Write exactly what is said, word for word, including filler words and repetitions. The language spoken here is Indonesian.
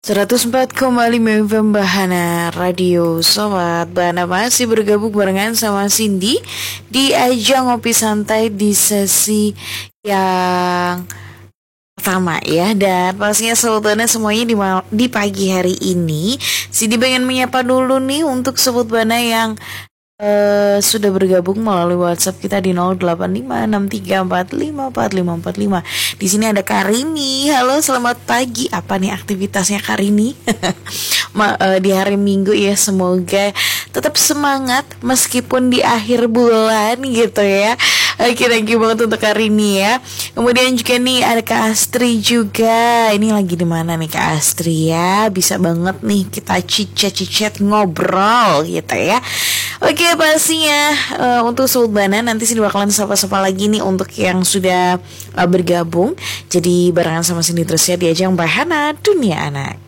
seratus empat koma lima F M Bahana Radio. Sobat Bahana masih bergabung barengan sama Cindy di ajang ngopi santai di sesi yang pertama ya. Dan pastinya Sobat Bahana semuanya di, di pagi hari ini Cindy pengen menyapa dulu nih untuk Sobat Bahana yang Uh, sudah bergabung melalui WhatsApp kita di nol delapan lima enam tiga empat lima empat lima empat lima. Di sini ada Karini. Halo, selamat pagi. Apa nih aktivitasnya Karini? Ma, uh, di hari Minggu ya, semoga tetap semangat meskipun di akhir bulan gitu ya. Oke, thank you banget untuk Karini ya. Kemudian juga nih ada Kak Astri juga. Ini lagi di mana nih Kak Astri ya? Bisa banget nih kita cicet-cicet ngobrol gitu ya. Oke, pastinya uh, untuk Sobat Bahana nanti sih bakalan sapa-sapa lagi nih untuk yang sudah uh, bergabung. Jadi barengan sama Cindy terus ya di ajang Bahana Dunia Anak.